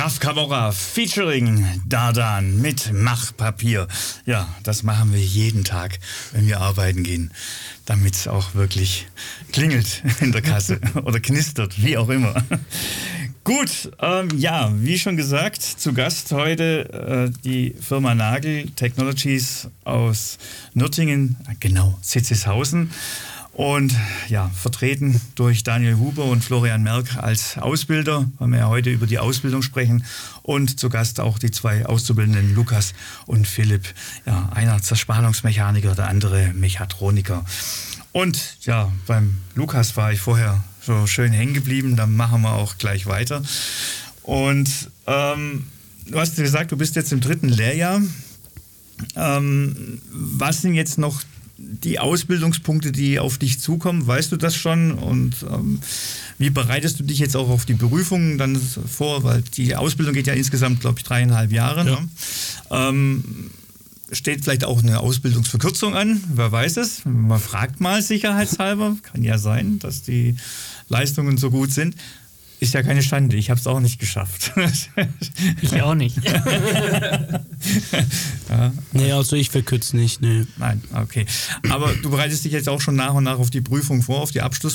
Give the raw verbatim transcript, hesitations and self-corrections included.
Raf Camora featuring Dardan mit Machpapier. Ja, das machen wir jeden Tag, wenn wir arbeiten gehen, damit es auch wirklich klingelt in der Kasse oder knistert, wie auch immer. Gut, ähm, ja, wie schon gesagt, zu Gast heute äh, die Firma Nagel Technologies aus Nürtingen, genau, Sitzeshausen. Und ja, vertreten durch Daniel Huber und Florian Merck als Ausbilder, weil wir ja heute über die Ausbildung sprechen. Und zu Gast auch die zwei Auszubildenden, Lukas und Philipp. Ja, einer Zerspannungsmechaniker, der andere Mechatroniker. Und ja, beim Lukas war ich vorher so schön hängen geblieben, dann machen wir auch gleich weiter. Und ähm, du hast gesagt, du bist jetzt im dritten Lehrjahr. Ähm, was sind jetzt noch die Ausbildungspunkte, die auf dich zukommen? Weißt du das schon? Und ähm, wie bereitest du dich jetzt auch auf die Berufungen dann vor? Weil die Ausbildung geht ja insgesamt, glaube ich, dreieinhalb Jahre. Ja. Ne? Ähm, steht vielleicht auch eine Ausbildungsverkürzung an? Wer weiß es? Man fragt mal sicherheitshalber. Kann ja sein, dass die Leistungen so gut sind. Ist ja keine Schande, ich habe es auch nicht geschafft. Ich auch nicht. Ja. Nee, also ich verkürze nicht, nee. Nein, okay. Aber du bereitest dich jetzt auch schon nach und nach auf die Prüfung vor, auf die Abschluss